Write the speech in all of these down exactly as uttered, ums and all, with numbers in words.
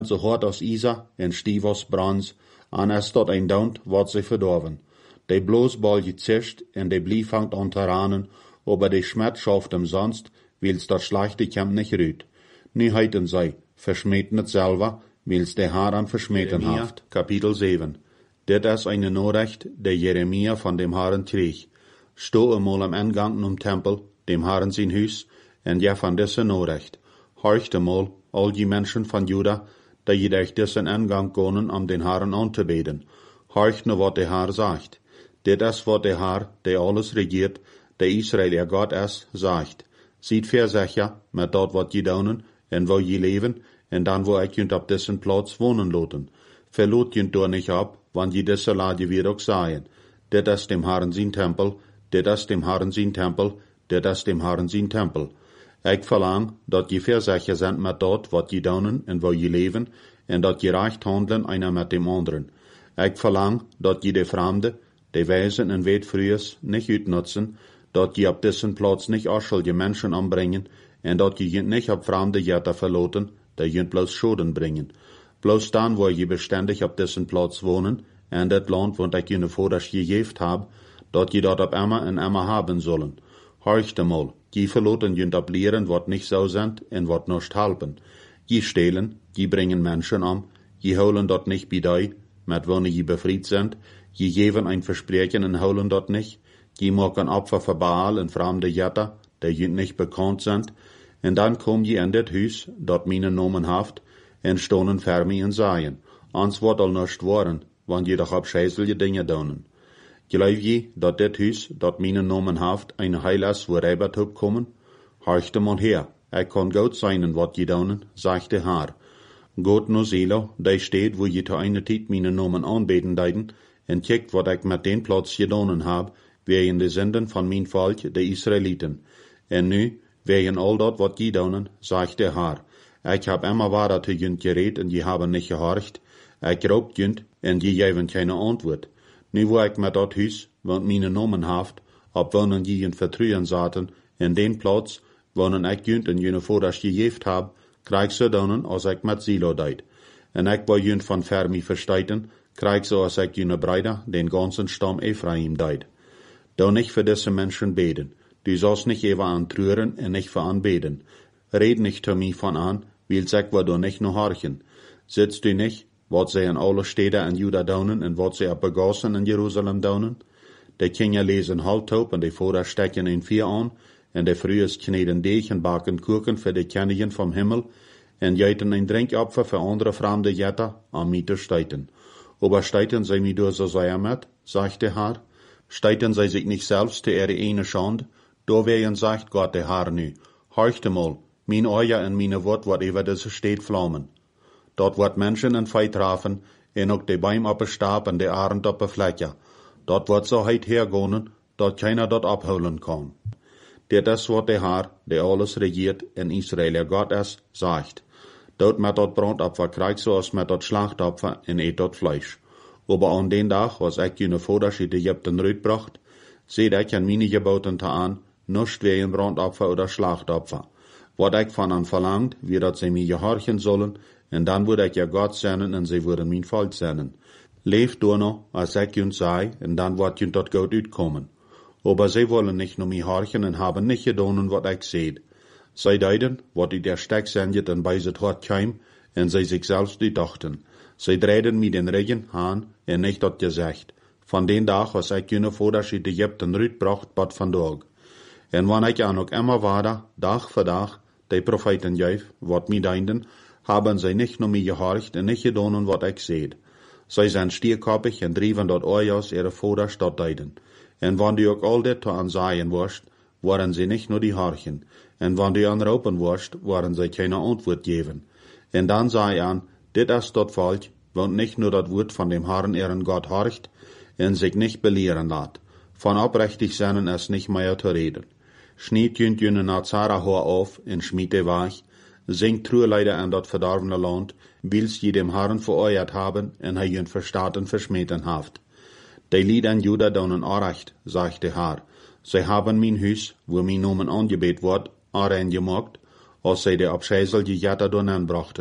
so hard als Isa en stief als brons, en es tot een daunt, wordt ze verdorven. De bloosbal gezischt en de blief hangt aan te ranen, aber de schmet schafft hem sonst, wils dat schlechte Camp nicht rüht. Nu heiten zij, verschmeten het selber, wils de haar an verschmeten haft. Kapitel zeven. Dit is eine Nachricht, der Jeremia von dem Herrn kreeg. Sto einmal am Eingang um Tempel, dem Herrn sein Haus, en ja von dieser Nachricht. Horcht einmal, all die Menschen von Juda, da je durch diesen Eingang gehen, um den Herrn anzubeten. Horcht nur, was der Herr sagt. Dit is wat der Herr, der alles regiert, der Israel ihr Gott ist, sagt. Seid versicher, mit dort wat je daunen, en wo je leven, en dan wo ik junt op diesen Platz wohnen loten. Verlot junt door nicht ab, wann je diese Lage weer ook seien. Dit is dem Herrn sein Tempel, dit is dem Herrn sein Tempel, dit is dem Herrn sein Tempel. Ik verlang, dat je versicher sind mit dort wat je daunen, en wo je leven, en dat je recht handelen einer mit dem anderen. Ik verlang, dat je de Fremde, de Weisen en Weetfrühers nicht uitnutzen, dat je op diesen Platz nicht aschuldige Menschen anbringen, en dat je jent nicht op fremde Jätter verloten, die jent bloß Schoden bringen. Bloß dann, wo je beständig op diesen Platz wohnen, en dat Land, wo ik je vorderst gegeft hab, dat je dat op immer en immer haben sollen. Horcht einmal, je verloten jent op lehren, wat nicht so sind, en wat nicht helpen. Je stehlen, je bringen Menschen an, je holen dat nicht bei dei, met wanneer je befried sind, je geven ein Versprechen en holen dat nicht, je maken Opfer für Baal en fremde Jätter, die je nicht bekannt sind, en dan kom je in dit huis, dat meine Namen haft, en stonen für mich en sagen, ans wordt al nicht worden, wann je doch abscheißelige Dinge donen. Glaub je, dat dit huis, dat meine Namen haft, ein Heil ist, wo Rebert hub kommen? Horchte mal her, ik kan goed zijn wat je donen, sagt der Herr. Gott no Selo, die steht, wo je te eine Tijd meine Namen anbeten deiden, en kijkt wat ik met den Platz gedonen hab, wegen de Sünden von mein Volk, de Israeliten. En nu, wegen all dat wat je donen, sagt der Herr. Ik hab immer wahr te junt gereed en je haben nicht gehorcht. Ik roep junt en je geven keine Antwoord. Nu wo ik met dat huis, wat meine Namen haft, op wonen je junt vertrouwen zaten, en den Platz, wonen ik junt en jene voordat gegeven hab, krijg ze donen als ik met Silo deed. En ik wil junt van Fermi versteiten, krijg ze als ik jene Breider, den ganzen Stamm Ephraim deed. Doch nicht für diese Menschen beten. Du sollst nicht ever antrühren und nicht für anbeten. Red nicht zu mir von an, weil sag wir du nicht nur horchen. Sitzt du nicht, wat sie in alle Städte in Juda daunen und wat sie abgegossen in Jerusalem daunen? Die Kinder lesen Halbtaub und die Vorder stecken in vier an, und die Frühes kneden Deeg und backen Kuchen für die Königin vom Himmel, und jäten ein Drinkopfer für andere fremde Jätter an mir zu steiten. Aber steiten sie mir durch so sehr mit, sagt der Herr. Steiten sie sich nicht selbst zu ihre eine Schande? Da werden sagt Gott der Herr nu, horcht mal, mein Euer und meine Wort wat über diese steht flammen. Dort wird Menschen in Feit trafen, en ook de Beim op een Stab en de Arend op een Fleckje. Dort wird so heit hergehen, dat keiner dort abholen kann. Dit is wat der Herr, der alles regiert in Israel, der Gott ist, sagt. Dort met dat Brandopfer krijgt zoals met dat Schlachtopfer en eet dat Fleisch. Aber an den Tag, was ich jene Vordersch in Ägypten rütbracht, seht ich an meine Geboten an, nicht wegen Brandopfer oder Schlachtopfer. Wat ich von an verlangt, wie dat sie mir gehorchen sollen, und dann würde ich ja Gott senden, und sie würden mein Volk senden. Leeft door noch, als ich junt sei, und dann wird junt dort gut uitkommen. Aber sie wollen nicht nur mir horchen und haben nicht gedonen, wat ich seht. Sie deiden, wat die der Steck sendet und bei sie tot keim, und sie sich selbst die dachten. Sie drehten mir den Regen an, und nicht dat gesagt. Von den Tag, was ich jene Vordersch in Ägypten rütbracht, bat van Tag. En wann ich an ook immer war, Tag für Tag, die Propheten jäuf, wat mir deinden, haben sie nicht nur mir gehorcht und nicht gedonen, wat ich seht. Sie sind stierkoppig und driven dort Ojas ihre Vorderstadt deiden. En wann du ook all dit an sagen wirst, waren sie nicht nur die Horchen. En wann du anropen wirst, waren sie keine Antwort geben. En dann sei an, dit ist dort Volk, want nicht nur das Wort von dem Herrn ihren Gott horcht, en sich nicht belehren lat. Von oprechtig seinen ist nicht mehr zu reden. Schniet jünt jüne Nazara hoor auf, en schmied de weich, singt Trueleider in dat verdorvene Land, wils je dem Herrn vereuert haben, en hij jünt verstaten verschmeten haft. Die Lied an Juda donen Arecht, sagt der Herr. Sie haben mein Hus, wo mein Namen angebet wird, arein gemacht, als sie de abscheißelge Jätter donen brachten.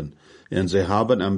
En sie haben am